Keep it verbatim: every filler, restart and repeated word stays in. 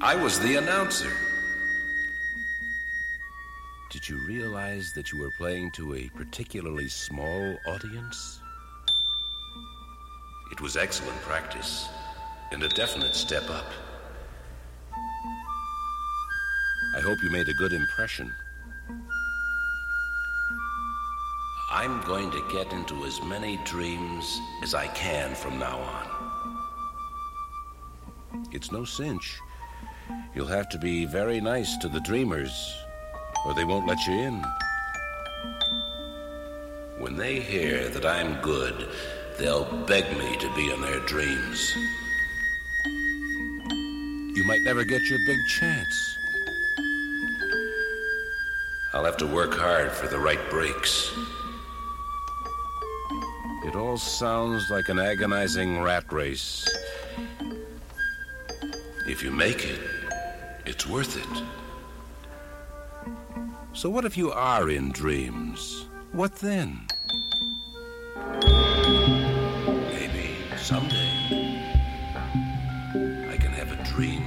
I was the announcer. Did you realize that you were playing to a particularly small audience? It was excellent practice and a definite step up. I hope you made a good impression. I'm going to get into as many dreams as I can from now on. It's no cinch. You'll have to be very nice to the dreamers, or they won't let you in. When they hear that I'm good, they'll beg me to be in their dreams. You might never get your big chance. I'll have to work hard for the right breaks. It all sounds like an agonizing rat race. If you make it, it's worth it. So what if you are in dreams? What then? Maybe someday I can have a dream